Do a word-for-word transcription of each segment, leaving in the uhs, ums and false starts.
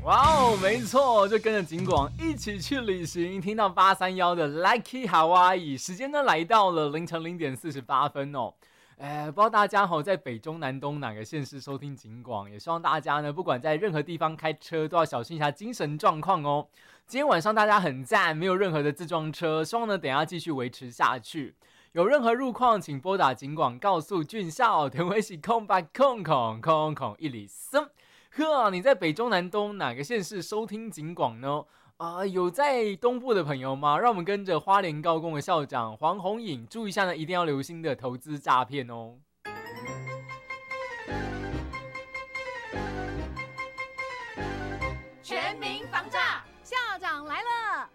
哇哦，没错，就跟着景广一起去旅行，听到八三一的 Lucky Hawaii， 时间呢来到了凌晨零点四十八分哦。哎，不知道大家好，在北中南东哪个县市收听景广，也希望大家呢，不管在任何地方开车，都要小心一下精神状况哦。今天晚上大家很赞，没有任何的自装车，希望呢等一下继续维持下去。有任何路况，请拨打警广告诉俊孝，田威喜空白空空空空一里森。呵，你在北中南东哪个县市收听警广呢？啊、呃，有在东部的朋友吗？让我们跟着花莲高工的校长黄宏颖，注意一下呢，一定要留心的投资诈骗哦。 全民防诈，校长来了。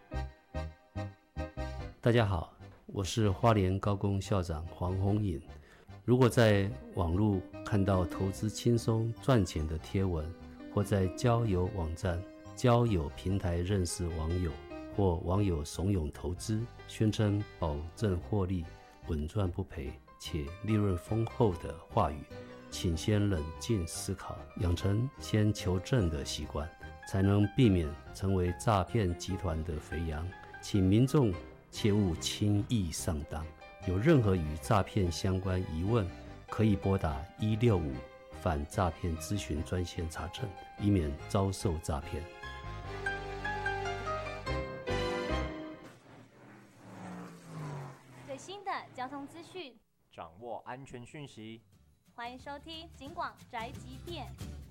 大家好，我是花莲高工校长黄宏颖。如果在网络看到投资轻松赚钱的贴文，或在交友网站、交友平台认识网友，或网友怂恿投资，宣称保证获利、稳赚不赔且利润丰厚的话语，请先冷静思考，养成先求证的习惯，才能避免成为诈骗集团的肥羊。请民众切勿轻易上当。有任何与诈骗相关疑问，可以拨打一六五反诈骗咨询专线查证，以免遭受诈骗。 最新的交通资讯， 掌握安全讯息， 欢迎收听警广宅急便。